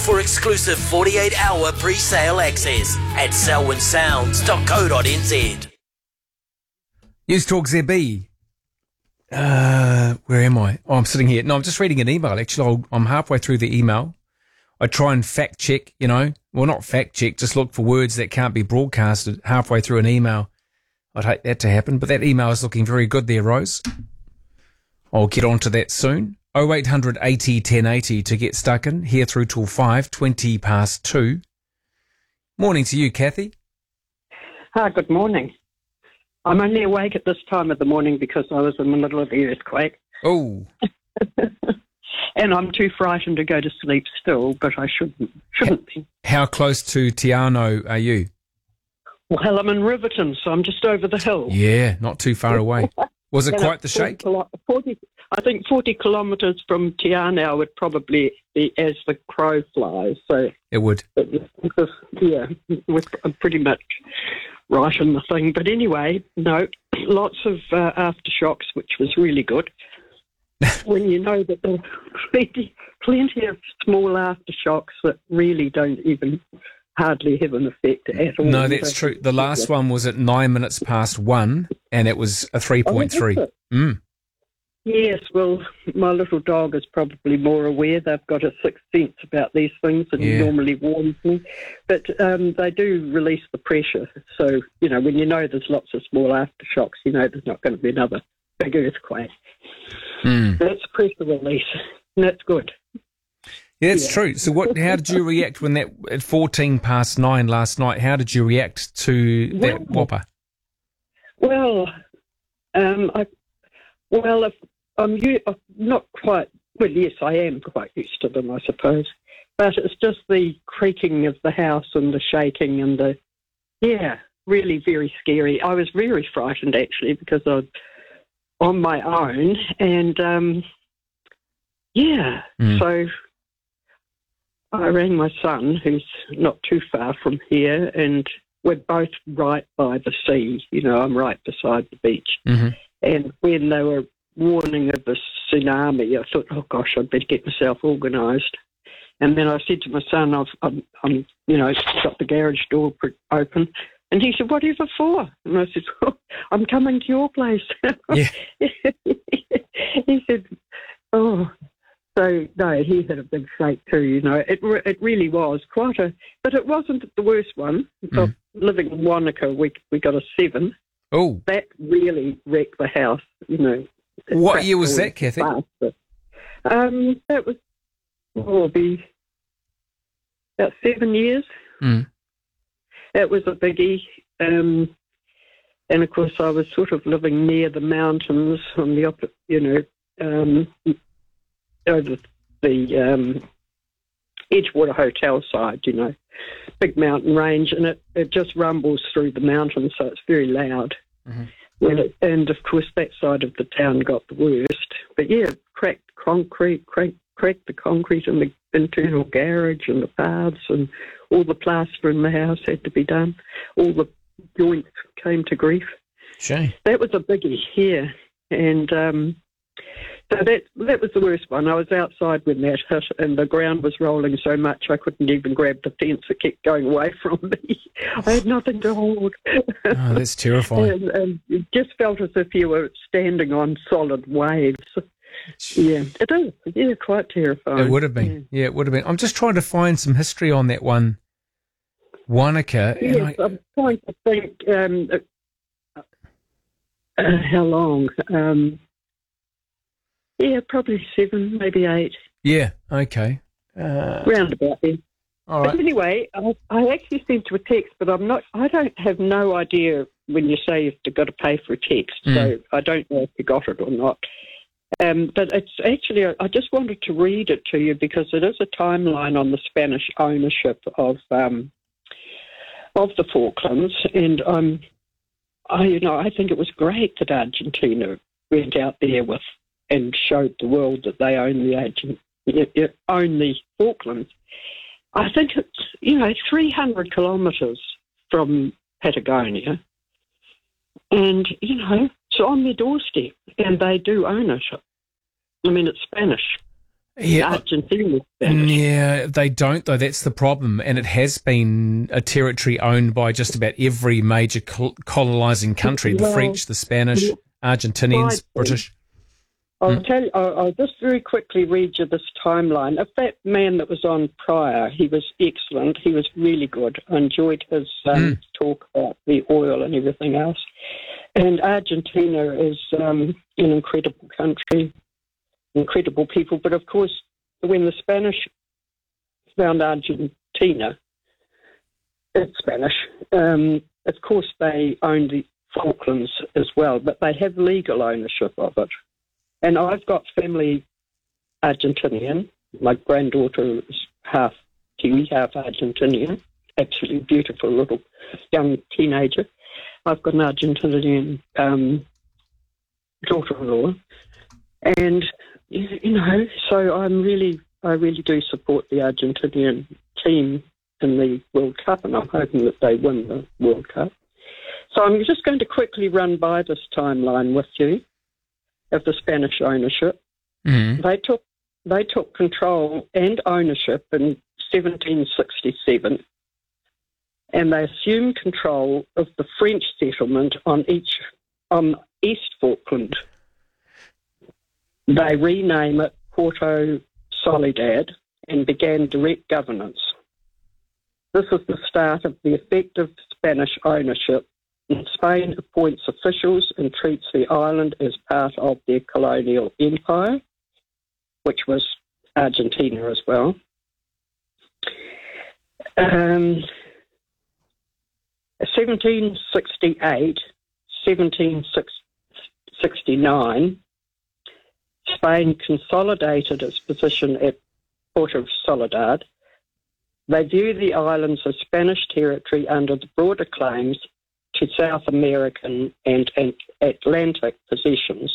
For exclusive 48-hour pre-sale access at selwynsounds.co.nz. News Talk ZB. Where am I? Oh, I'm sitting here. No, I'm just reading an email. Actually, I'm halfway through the email. I try and fact check, well, not fact check, just look for words that can't be broadcasted halfway through an email. I'd hate that to happen, but that email is looking very good there, Rose. I'll get on to that soon. 0800 80 1080 to get stuck in, here through till 5:20 past 2. Morning to you, Kathy. Hi, good morning. I'm only awake at this time of the morning because I was in the middle of the earthquake. Oh. And I'm too frightened to go to sleep still, but I shouldn't be. How close to Te Anau are you? Well, I'm in Riverton, so I'm just over the hill. Yeah, not too far away. Was it quite the shake? 40 kilometres from Te Anau would probably be as the crow flies. So it would. Yeah, we're pretty much right in the thing. But anyway, no, lots of aftershocks, which was really good. When you know that there are plenty of small aftershocks that really don't even hardly have an effect at all. No, that's true. The last one was at 9 minutes past 1, and it was a 3.3. Yes, well, my little dog is probably more aware. They've got a sixth sense about these things and he normally warns me. But they do release the pressure. So, when you know there's lots of small aftershocks, there's not going to be another big earthquake. That's pressure release, and that's good. Yeah, that's true. So how did you react when that, at 14 past 9 last night, how did you react to that whopper? Well, I'm not quite, yes, I am quite used to them, I suppose. But it's just the creaking of the house and the shaking and really very scary. I was very frightened, actually, because I was on my own. And, so I rang my son, who's not too far from here, and we're both right by the sea. I'm right beside the beach. Mm-hmm. And when they were warning of the tsunami, I thought, oh gosh, I'd better get myself organised. And then I said to my son, I'm got the garage door open. And he said, whatever for? And I said, I'm coming to your place. Yeah. He said, oh. So, no, he had a big shake too, It really was but it wasn't the worst one. Living in Wanaka, we got a 7. Oh. That really wrecked the house, What year was that, Kathy? That was be about 7 years. It was a biggie. And, of course, I was sort of living near the mountains on the opposite, over the Edgewater Hotel side, big mountain range, and it just rumbles through the mountains, so it's very loud. Mm-hmm. And of course, that side of the town got the worst. But cracked the concrete in the internal garage and the paths, and all the plaster in the house had to be done. All the joints came to grief. Shame. That was a biggie, and so that was the worst one. I was outside when that hit, and the ground was rolling so much I couldn't even grab the fence. It kept going away from me. I had nothing to hold. Oh, that's terrifying. and you just felt as if you were standing on solid waves. Yeah, it is. Yeah, quite terrifying. It would have been. Yeah, it would have been. I'm just trying to find some history on that one, Wanaka. Yes, I'm trying to think how long. Probably 7, maybe 8. Yeah, okay. Round about there. All right. But anyway, I actually sent you a text, but I don't have no idea when you say you've got to pay for a text, so I don't know if you got it or not. But it's actually, I just wanted to read it to you because it is a timeline on the Spanish ownership of the Falklands, and I think it was great that Argentina went out there and showed the world that they own the Falklands. I think it's 300 kilometres from Patagonia, and it's on their doorstep, and they do own it. I mean, it's Spanish. Argentina was Spanish. Yeah, they don't, though. That's the problem. And it has been a territory owned by just about every major colonising country, the French, the Spanish, Argentinians, British. I'll tell you, I'll just very quickly read you this timeline. If that man that was on prior, he was excellent. He was really good. I enjoyed his talk about the oil and everything else. And Argentina is an incredible country, incredible people. But, of course, when the Spanish found Argentina, it's Spanish. Of course, they own the Falklands as well, but they have legal ownership of it. And I've got family Argentinian. My granddaughter is half Kiwi, half Argentinian. Absolutely beautiful little young teenager. I've got an Argentinian daughter-in-law. And, so I really do support the Argentinian team in the World Cup, and I'm hoping that they win the World Cup. So I'm just going to quickly run by this timeline with you of the Spanish ownership. Mm. They took control and ownership in 1767, and they assumed control of the French settlement on East Falkland. They rename it Porto Soledad and began direct governance. This is the start of the effective Spanish ownership. Spain appoints officials and treats the island as part of their colonial empire, which was Argentina as well. 1768, 1769, Spain consolidated its position at Porto Soledad. They view the islands as Spanish territory under the broader claims to South American and Atlantic possessions.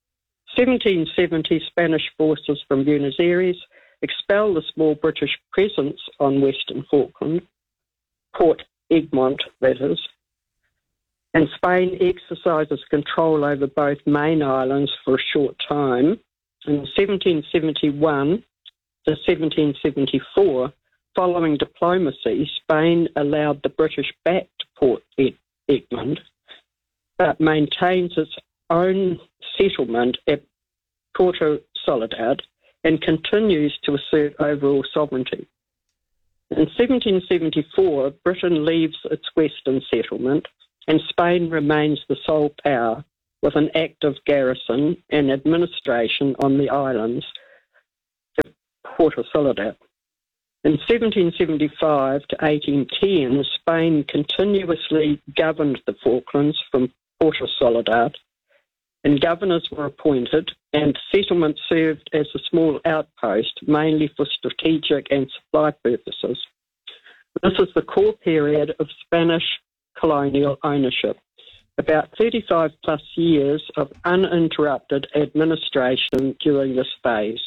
1770, Spanish forces from Buenos Aires expel the small British presence on Western Falkland, Port Egmont, that is, and Spain exercises control over both main islands for a short time. In 1771 to 1774, following diplomacy, Spain allowed the British back to Port Egmont, but maintains its own settlement at Porto Soledad and continues to assert overall sovereignty. In 1774, Britain leaves its western settlement and Spain remains the sole power with an active garrison and administration on the islands of Porto Soledad. In 1775 to 1810, Spain continuously governed the Falklands from Porto Soledad, and governors were appointed, and settlement served as a small outpost, mainly for strategic and supply purposes. This is the core period of Spanish colonial ownership, about 35 plus years of uninterrupted administration during this phase.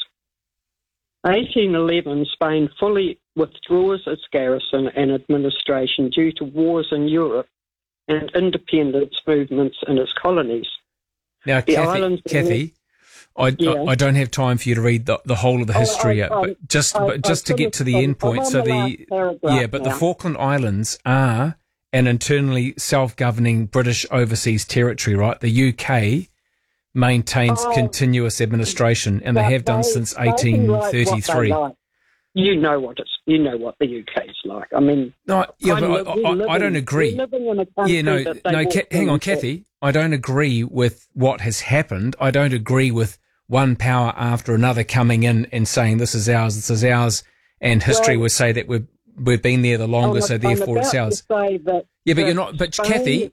1811, Spain fully withdraws its garrison and administration due to wars in Europe and independence movements in its colonies. Now, Kathy, I don't have time for you to read the whole of the history, but just to get to the end point. So the Falkland Islands are an internally self-governing British overseas territory, right? The UK maintains continuous administration, and they have done since 1833. You know what the UK is like. I mean, I don't agree. Hang on, Kathy. I don't agree with what has happened. I don't agree with one power after another coming in and saying this is ours, and history would say that we've been there the longest, so therefore it's ours. But you're not. But Kathy,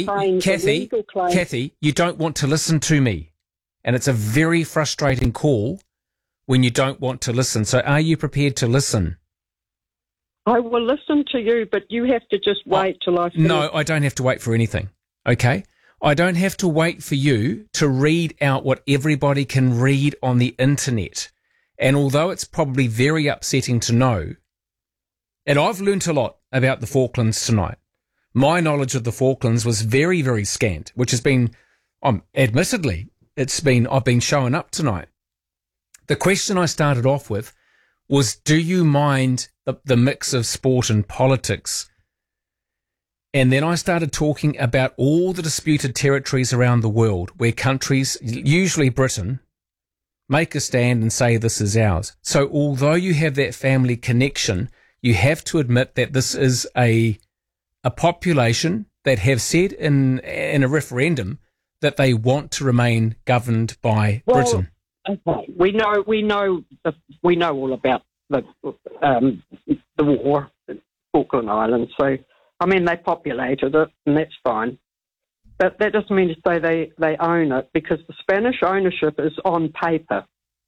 you don't want to listen to me, and it's a very frustrating call when you don't want to listen. So are you prepared to listen? I will listen to you, but you have to just wait till I finish. No, I don't have to wait for anything. Okay? I don't have to wait for you to read out what everybody can read on the internet. And although it's probably very upsetting to know, and I've learnt a lot about the Falklands tonight. My knowledge of the Falklands was very, very scant, which has been, admittedly, I've been showing up tonight. The question I started off with was, do you mind the mix of sport and politics? And then I started talking about all the disputed territories around the world where countries, usually Britain, make a stand and say this is ours. So although you have that family connection, you have to admit that this is a population that have said in a referendum that they want to remain governed by Britain. Okay, we know all about the war, Falkland Islands. So, I mean, they populated it, and that's fine. But that doesn't mean to say they own it, because the Spanish ownership is on paper.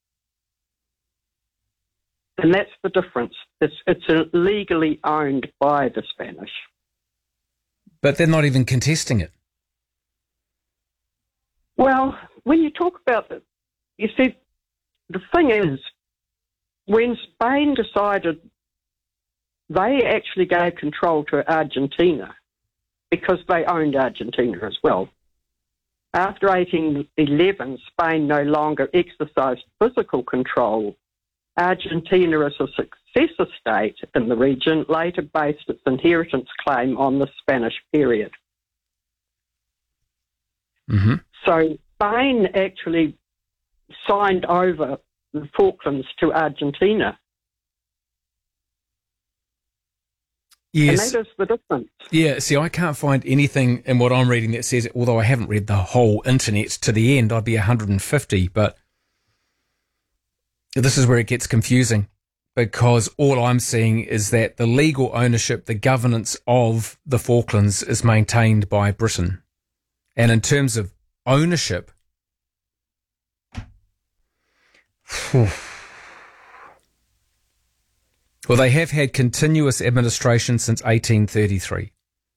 And that's the difference. It's legally owned by the Spanish. But they're not even contesting it. Well, when you talk about it, you see, the thing is, when Spain decided, they actually gave control to Argentina because they owned Argentina as well. After 1811, Spain no longer exercised physical control. Argentina, as a successor state in the region, later based its inheritance claim on the Spanish period. Mm-hmm. So Spain actually signed over the Falklands to Argentina. Yes. And that is the difference. Yeah, see, I can't find anything in what I'm reading that says, although I haven't read the whole internet to the end, I'd be 150, but this is where it gets confusing, because all I'm seeing is that the legal ownership, the governance of the Falklands is maintained by Britain. And in terms of ownership, well, they have had continuous administration since 1833.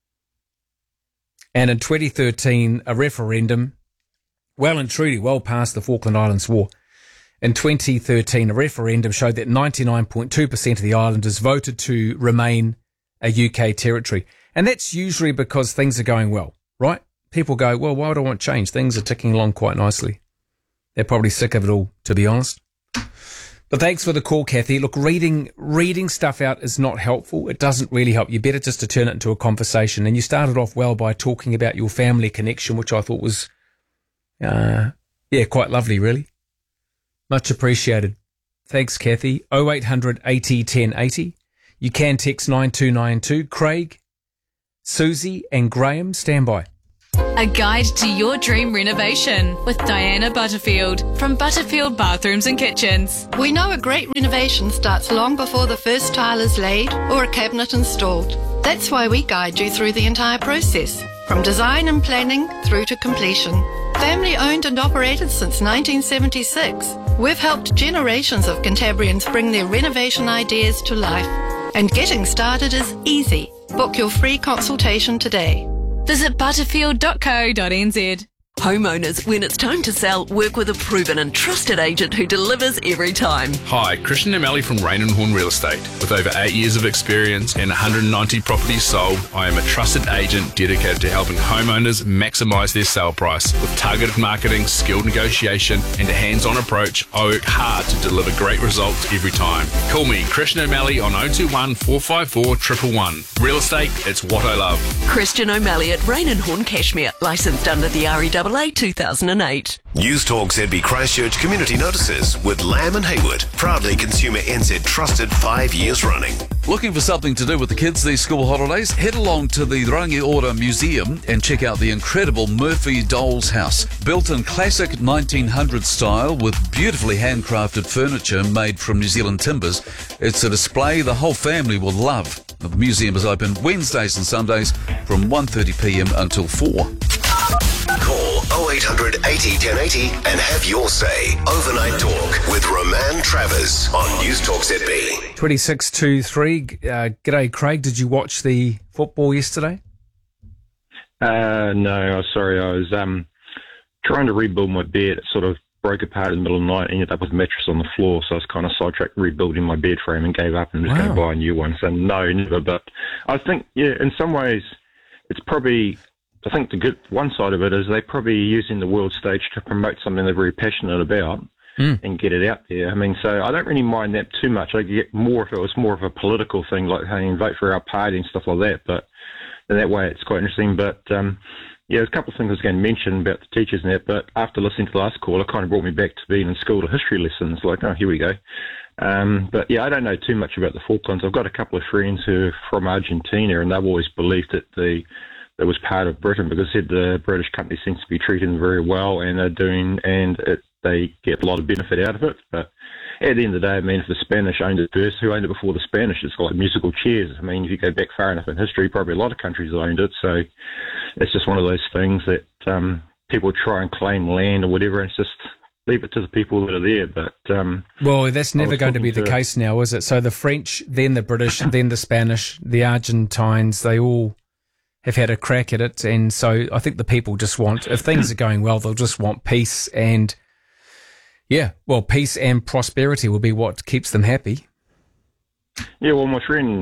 And in 2013, a referendum, well and truly well past the Falkland Islands War, in 2013, a referendum showed that 99.2% of the islanders voted to remain a UK territory. And that's usually because things are going well, right? People go, well, why would I want change? Things are ticking along quite nicely. They're probably sick of it all, to be honest. But thanks for the call, Kathy. Look, reading stuff out is not helpful. It doesn't really help. You better just to turn it into a conversation. And you started off well by talking about your family connection, which I thought was, quite lovely, really. Much appreciated. Thanks, Kathy. 0800 80 1080. You can text 9292. Craig, Susie and Graham, stand by. A guide to your dream renovation with Diana Butterfield from Butterfield Bathrooms and Kitchens. We know a great renovation starts long before the first tile is laid or a cabinet installed. That's why we guide you through the entire process, from design and planning through to completion. Family owned and operated since 1976, we've helped generations of Cantabrians bring their renovation ideas to life. And getting started is easy. Book your free consultation today. Visit butterfield.co.nz. Homeowners, when it's time to sell, work with a proven and trusted agent who delivers every time. Hi, Christian O'Malley from Rain and Horn Real Estate. With over 8 years of experience and 190 properties sold, I am a trusted agent dedicated to helping homeowners maximise their sale price. With targeted marketing, skilled negotiation and a hands-on approach, I work hard to deliver great results every time. Call me, Christian O'Malley, on 021 454 111. Real estate, it's what I love. Christian O'Malley at Rain and Horn Cashmere, licensed under the REAA 2008. News Talk ZB Christchurch Community Notices with Lamb and Hayward. Proudly Consumer NZ trusted 5 years running. Looking for something to do with the kids these school holidays? Head along to the Rangiora Museum and check out the incredible Murphy Doll's House. Built in classic 1900s style with beautifully handcrafted furniture made from New Zealand timbers, it's a display the whole family will love. The museum is open Wednesdays and Sundays from 1:30pm until 4. Call 0800 80 1080 and have your say. Overnight Talk with Roman Travers on News Talk ZB. 2623. G'day, Craig. Did you watch the football yesterday? No, sorry. I was trying to rebuild my bed. It sort of broke apart in the middle of the night, ended up with a mattress on the floor, so I was kind of sidetracked rebuilding my bed frame and gave up and was going to buy a new one. So no, never. But I think, in some ways, it's probably... I think the good one side of it is they're probably using the world stage to promote something they're very passionate about, and get it out there. I mean, so I don't really mind that too much. I get more if it was more of a political thing, like, hey, vote for our party and stuff like that. But in that way, it's quite interesting. But yeah, there's a couple of things I was going to mention about the teachers and that, but after listening to the last call, it kind of brought me back to being in school to history lessons, like, oh, here we go. But yeah, I don't know too much about the Falklands. I've got a couple of friends who are from Argentina, and they've always believed that it was part of Britain, because the British company seems to be treating them very well, and they get a lot of benefit out of it. But at the end of the day, I mean, if the Spanish owned it first, who owned it before the Spanish? It's like musical chairs. I mean, if you go back far enough in history, probably a lot of countries owned it. So it's just one of those things that people try and claim land or whatever, and it's just leave it to the people that are there. But well, that's never going to be the case now, is it? So the French, then the British, then the Spanish, the Argentines, they all have had a crack at it. And so I think the people just want, if things are going well, they'll just want peace and... yeah, well, peace and prosperity will be what keeps them happy. Yeah, well, my friend,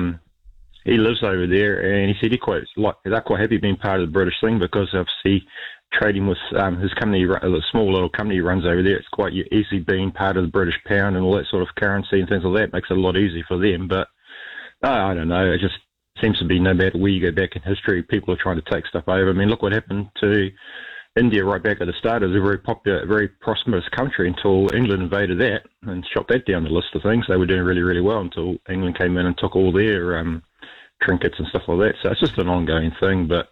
he lives over there, and he said they're quite happy being part of the British thing, because obviously trading with his company, the small little company he runs over there, it's quite easy being part of the British pound and all that sort of currency and things like that. Makes it a lot easier for them. But I don't know, it just seems to be no matter where you go back in history, people are trying to take stuff over. I mean, look what happened to India right back at the start. It was a very popular, very prosperous country until England invaded that and shot that down the list of things. They were doing really, really well until England came in and took all their trinkets and stuff like that. So it's just an ongoing thing. But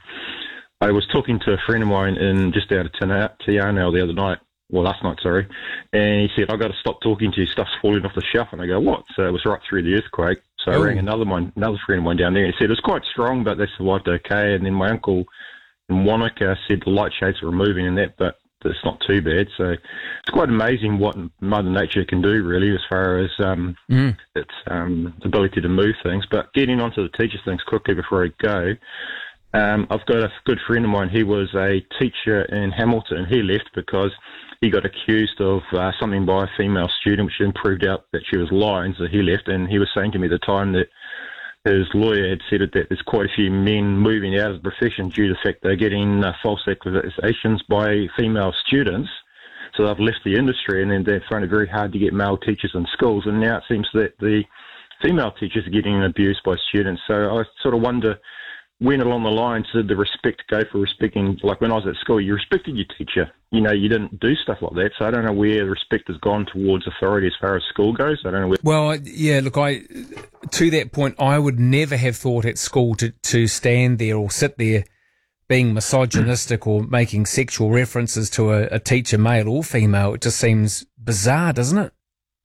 I was talking to a friend of mine in just out of Tiano the other night, well, last night, sorry, and he said, I've got to stop talking to you, stuff's falling off the shelf. And I go, what? So it was right through the earthquake. So I rang another friend of mine down there, and he said, it was quite strong, but they survived okay. And then my uncle in Wanaka said the light shades were moving and that, but it's not too bad. So it's quite amazing what Mother Nature can do, really, as far as its ability to move things. But getting onto the teachers things quickly before I go, I've got a good friend of mine. He was a teacher in Hamilton. He left because he got accused of something by a female student, which then proved out that she was lying, so he left. And he was saying to me at the time that his lawyer had said that there's quite a few men moving out of the profession due to the fact they're getting false accusations by female students. So they've left the industry, and then they're finding it very hard to get male teachers in schools. And now it seems that the female teachers are getting abused by students. So I sort of wonder, when along the lines did the respect go for respecting? Like when I was at school, you respected your teacher. You know, you didn't do stuff like that. So I don't know where the respect has gone towards authority as far as school goes. I don't know where. Well, yeah, look, to that point, I would never have thought at school to stand there or sit there being misogynistic or making sexual references to a teacher, male or female. It just seems bizarre, doesn't it?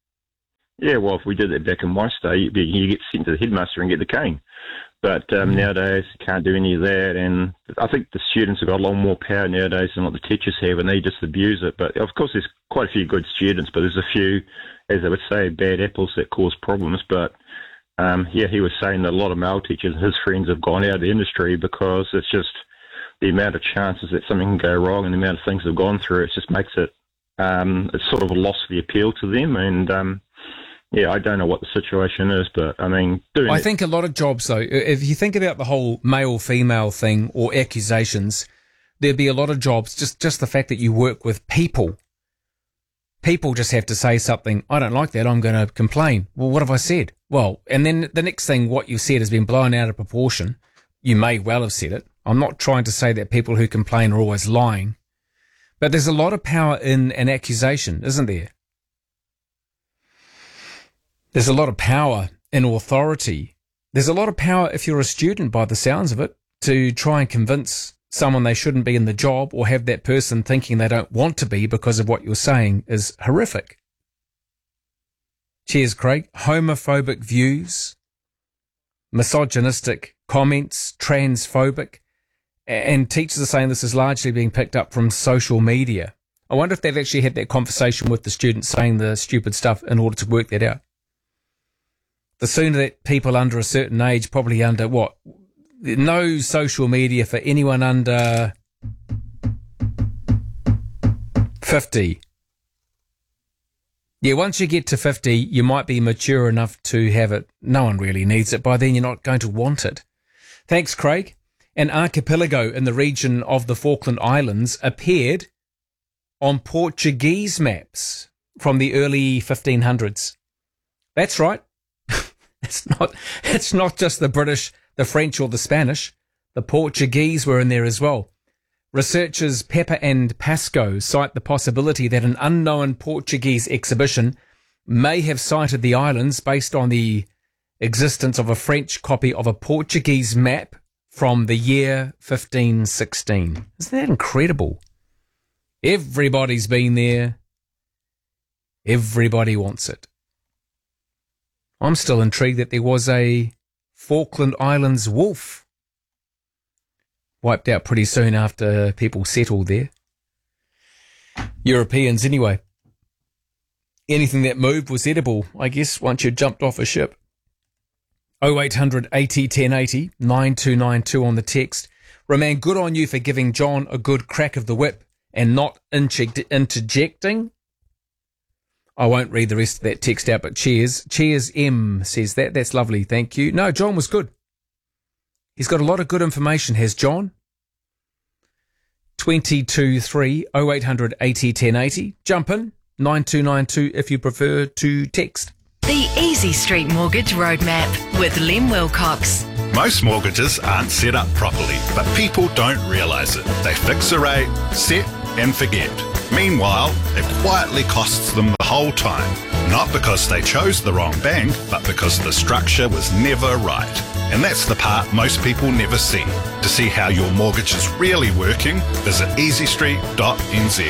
Yeah, well, if we did that back in my day, you get sent to the headmaster and get the cane. But nowadays, you can't do any of that. And I think the students have got a lot more power nowadays than what the teachers have, and they just abuse it. But, of course, there's quite a few good students, but there's a few, as they would say, bad apples that cause problems. But, yeah, he was saying that a lot of male teachers, his friends, have gone out of the industry because it's just the amount of chances that something can go wrong and the amount of things they've gone through. It just makes it it's sort of a loss of the appeal to them. And, yeah, I don't know what the situation is, but I mean, I think a lot of jobs, though, if you think about the whole male-female thing or accusations, there'd be a lot of jobs, just the fact that you work with people. People just have to say something, I don't like that, I'm going to complain. Well, what have I said? Well, and then the next thing, what you said has been blown out of proportion. You may well have said it. I'm not trying to say that people who complain are always lying, but there's a lot of power in an accusation, isn't there? There's a lot of power in authority. There's a lot of power if you're a student, by the sounds of it, to try and convince someone they shouldn't be in the job or have that person thinking they don't want to be because of what you're saying is horrific. Cheers, Craig. Homophobic views, misogynistic comments, transphobic, and teachers are saying this is largely being picked up from social media. I wonder if they've actually had that conversation with the students saying the stupid stuff in order to work that out. The sooner that people under a certain age, probably under what? No social media for anyone under 50. Yeah, once you get to 50, you might be mature enough to have it. No one really needs it. By then, you're not going to want it. Thanks, Craig. An archipelago in the region of the Falkland Islands appeared on Portuguese maps from the early 1500s. That's right. It's not just the British, the French or the Spanish. The Portuguese were in there as well. Researchers Pepper and Pascoe cite the possibility that an unknown Portuguese exhibition may have sighted the islands based on the existence of a French copy of a Portuguese map from the year 1516. Isn't that incredible? Everybody's been there. Everybody wants it. I'm still intrigued that there was a Falkland Islands wolf wiped out pretty soon after people settled there. Europeans anyway. Anything that moved was edible, I guess, once you jumped off a ship. 0800 80 1080 9292 on the text. Roman, good on you for giving John a good crack of the whip and not interjecting. I won't read the rest of that text out, but cheers. Cheers M says that. That's lovely, thank you. No, John was good. He's got a lot of good information, has John. 223 0800 80 1080. Jump in. 9292 if you prefer to text. The Easy Street Mortgage Roadmap with Lem Wilcox. Most mortgages aren't set up properly, but people don't realise it. They fix a rate, set and forget. Meanwhile, it quietly costs them the whole time. Not because they chose the wrong bank, but because the structure was never right. And that's the part most people never see. To see how your mortgage is really working, visit easystreet.nz.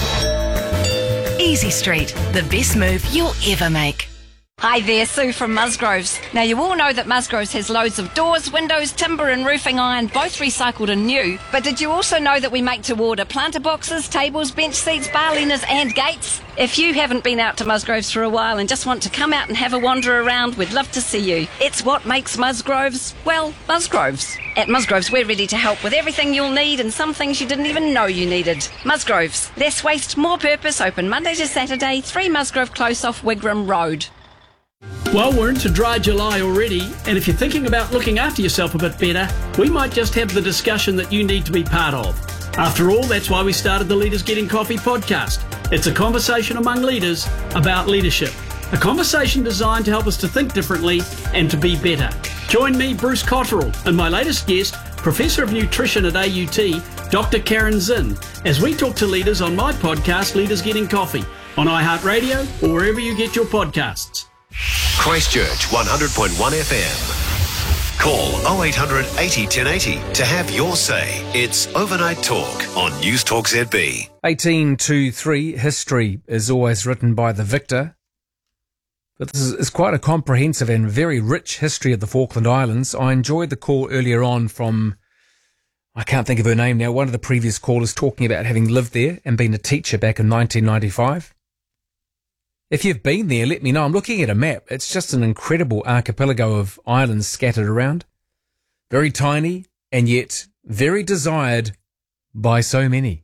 Easy Street, the best move you'll ever make. Hi there, Sue from Musgroves. Now you all know that Musgroves has loads of doors, windows, timber and roofing iron, both recycled and new. But did you also know that we make to order planter boxes, tables, bench seats, bar leaners and gates? If you haven't been out to Musgroves for a while and just want to come out and have a wander around, we'd love to see you. It's what makes Musgroves, well, Musgroves. At Musgroves, we're ready to help with everything you'll need and some things you didn't even know you needed. Musgroves, less waste, more purpose, open Monday to Saturday, 3 Musgrove Close off Wigram Road. Well, we're into dry July already, and if you're thinking about looking after yourself a bit better, we might just have the discussion that you need to be part of. After all, that's why we started the Leaders Getting Coffee podcast. It's a conversation among leaders about leadership. A conversation designed to help us to think differently and to be better. Join me, Bruce Cotterill, and my latest guest, Professor of Nutrition at AUT, Dr. Karen Zinn, as we talk to leaders on my podcast, Leaders Getting Coffee, on iHeartRadio or wherever you get your podcasts. Christchurch 100.1 FM. Call 0800 80 1080 to have your say. It's Overnight Talk on News Talk ZB. 1823 history is always written by the victor. But this is quite a comprehensive and very rich history of the Falkland Islands. I enjoyed the call earlier on from, I can't think of her name now, one of the previous callers talking about having lived there and been a teacher back in 1995. If you've been there, let me know. I'm looking at a map. It's just an incredible archipelago of islands scattered around. Very tiny and yet very desired by so many.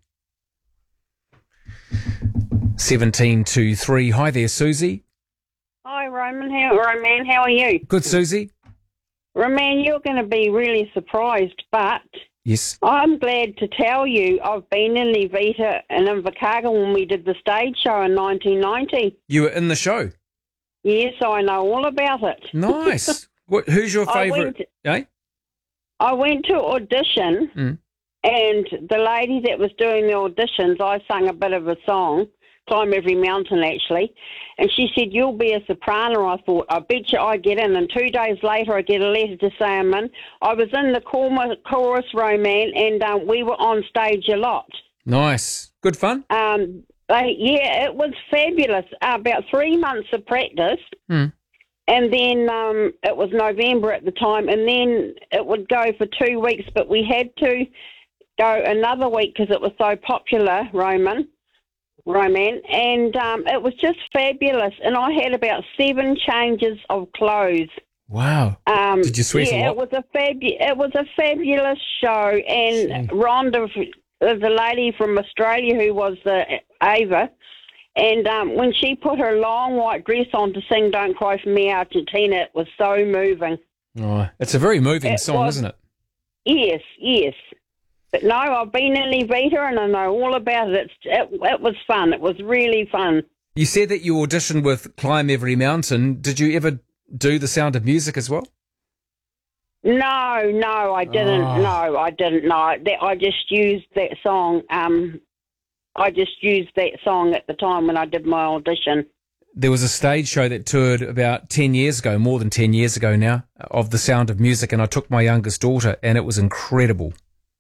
1723. Hi there, Susie. Hi, Roman. How are you? Good, Susie. Roman, you're going to be really surprised, but yes, I'm glad to tell you I've been in Levita and in Invercargill when we did the stage show in 1990. You were in the show? Yes, I know all about it. Nice. Who's your favourite? I went to audition, and the lady that was doing the auditions, I sang a bit of a song, Climb Every Mountain actually, and she said, you'll be a soprano. I thought, I bet you I get in, and 2 days later I get a letter to say I'm in. I was in the chorus, Roman, and we were on stage a lot. Nice. Good fun? Yeah, it was fabulous. About 3 months of practice, and then it was November at the time, and then it would go for 2 weeks, but we had to go another week because it was so popular, Roman, and it was just fabulous. And I had about 7 changes of clothes. Wow! Did you sweat a lot? Yeah, it was a fabulous show. And Rhonda, the lady from Australia who was Ava, and when she put her long white dress on to sing "Don't Cry for Me, Argentina," it was so moving. Oh, it's a very moving song, isn't it? Yes. But no, I've been in Levita and I know all about it. It was fun. It was really fun. You said that you auditioned with Climb Every Mountain. Did you ever do The Sound of Music as well? No, I didn't. Oh. No, I didn't. No, I just used that song. I just used that song at the time when I did my audition. There was a stage show that toured about 10 years ago, more than 10 years ago now, of The Sound of Music, and I took my youngest daughter, and it was incredible.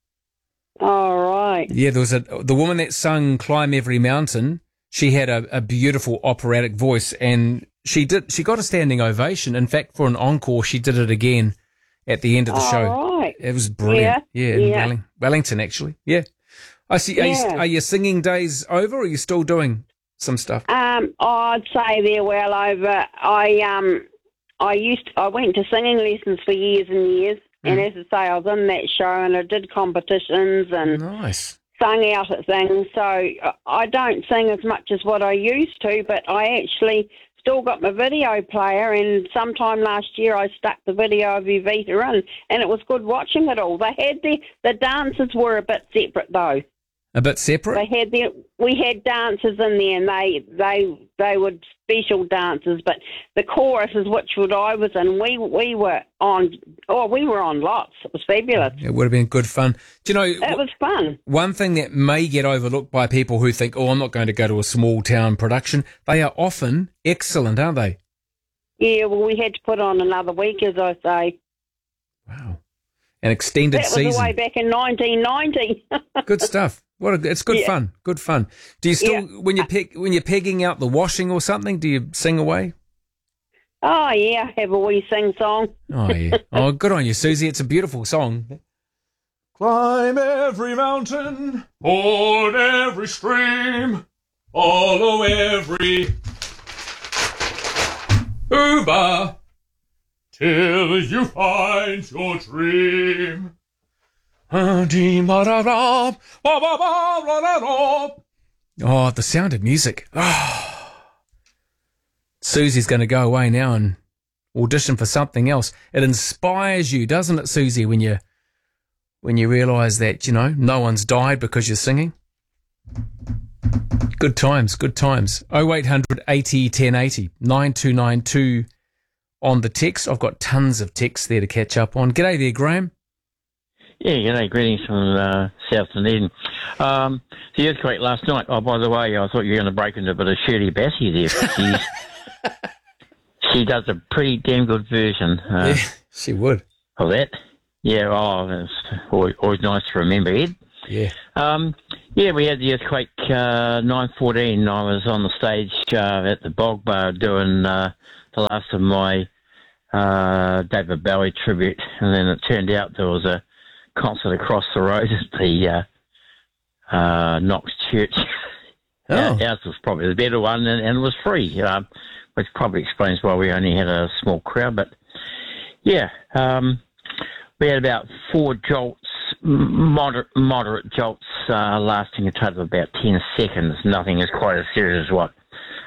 All right. Yeah, there was the woman that sung Climb Every Mountain. She had a beautiful operatic voice, and she got a standing ovation. In fact, for an encore, she did it again at the end of the show. Right. It was brilliant. Yeah, in Wellington, actually. Yeah. I see. Yeah. Are your singing days over, or are you still doing some stuff? I'd say they're well over. I went to singing lessons for years and years, and as I say, I was in that show and I did competitions and nice. Sung out at things. So I don't sing as much as what I used to, but I actually still got my video player, and sometime last year I stuck the video of Evita in, and it was good watching it all. They had the dances were a bit separate though. A bit separate? We had dancers in there, and they were special dancers. But the choruses, which I was in, we were on. Oh, we were on lots. It was fabulous. It would have been good fun. Do you know? It was fun. One thing that may get overlooked by people who think, "Oh, I'm not going to go to a small town production." They are often excellent, aren't they? Yeah. Well, we had to put on another week, as I say. Wow. An extended season. That was way back in 1990. Good stuff. It's good fun. Good fun. Do you still, when you're pegging out the washing or something, do you sing away? Oh yeah, have a wee sing song. Oh yeah. Oh, good on you, Susie. It's a beautiful song. Climb every mountain, board every stream, follow every Uber till you find your dream. Oh, The Sound of Music. Oh. Susie's going to go away now and audition for something else. It inspires you, doesn't it, Susie, when you realise that, no one's died because you're singing? Good times, good times. 0800 80 1080 9292 on the text. I've got tons of texts there to catch up on. G'day there, Graham. Yeah, g'day, greetings from South Dunedin. The earthquake last night, oh, by the way, I thought you were going to break into a bit of Shirley Bassey there. She does a pretty damn good version. Yeah, she would. Of that. Yeah, it's always nice to remember, Ed. Yeah. We had the earthquake 9:14. I was on the stage at the Bog Bar doing the last of my David Bowie tribute, and then it turned out there was a concert across the road at the Knox Church. Oh. Ours was probably the better one, and it was free, which probably explains why we only had a small crowd. But yeah, we had about 4 jolts, moderate jolts, lasting a total of about 10 seconds. Nothing as quite as serious as what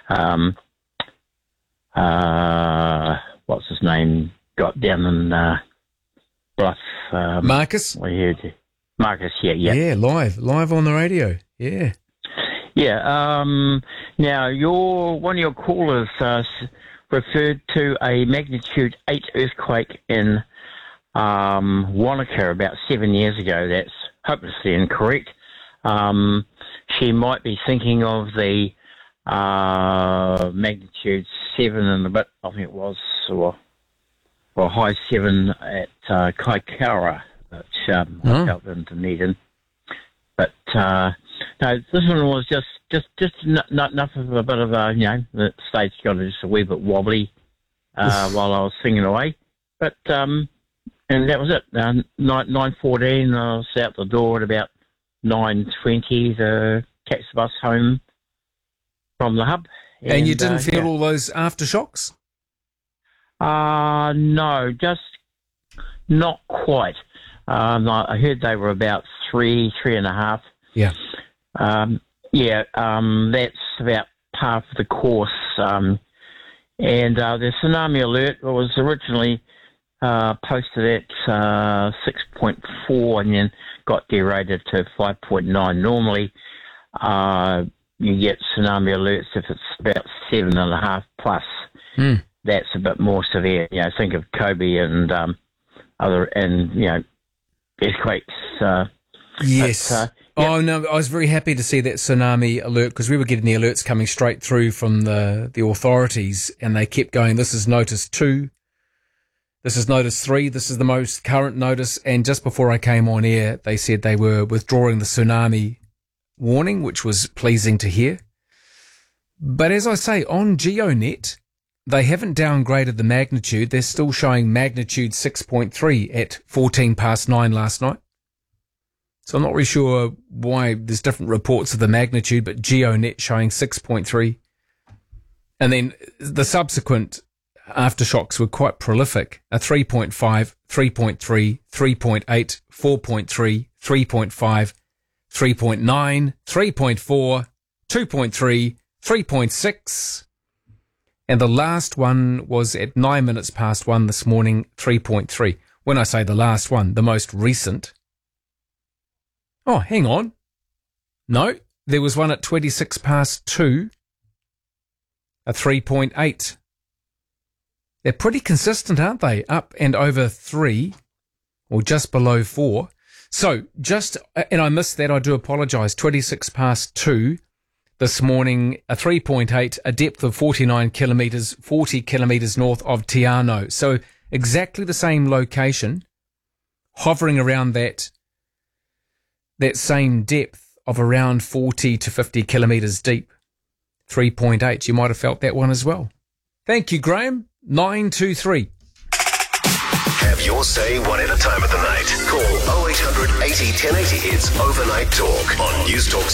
what's his name got down in Bluff. Marcus? Marcus, yeah. Yeah, live on the radio, yeah. Yeah, now one of your callers referred to a magnitude 8 earthquake in Wanaka about 7 years ago. That's hopelessly incorrect. She might be thinking of the magnitude 7 and a bit, I think it was, or high 7 at Kaikoura, which I felt in Dunedin. But no, this one was just enough of a bit of the stage got just a wee bit wobbly while I was singing away. But and that was it. 9:14, I was out the door at about 9:20 to catch the bus home from the hub. And you didn't feel all those aftershocks? No, just not quite. I heard they were about 3.5. Yeah. That's about half the course. And the tsunami alert was originally posted at 6.4 and then got derated to 5.9. Normally, you get tsunami alerts if it's about 7.5 plus. That's a bit more severe. You know, think of Kobe and earthquakes. Yes. Oh, no, I was very happy to see that tsunami alert because we were getting the alerts coming straight through from the authorities, and they kept going, this is notice 2, this is notice 3, this is the most current notice. And just before I came on air, they said they were withdrawing the tsunami warning, which was pleasing to hear. But as I say, on GeoNet, they haven't downgraded the magnitude. They're still showing magnitude 6.3 at 9:14 last night. So I'm not really sure why there's different reports of the magnitude, but GeoNet showing 6.3. And then the subsequent aftershocks were quite prolific. A 3.5, 3.3, 3.8, 4.3, 3.5, 3.9, 3.4, 2.3, 3.6. And the last one was at 1:09 this morning, 3.3. When I say the last one, the most recent. Oh, hang on. No, there was one at 2:26, a 3.8. They're pretty consistent, aren't they? Up and over 3 or just below 4. So and I missed that, I do apologise, 2:26 this morning, a 3.8, a depth of 49 kilometres, 40 kilometres north of Te Anau. So exactly the same location, hovering around that same depth of around 40 to 50 kilometres deep. 3.8, you might have felt that one as well. Thank you, Graham. 923. Have your say whatever time of the night. Call 0800 80 1080. It's Overnight Talk on News Talk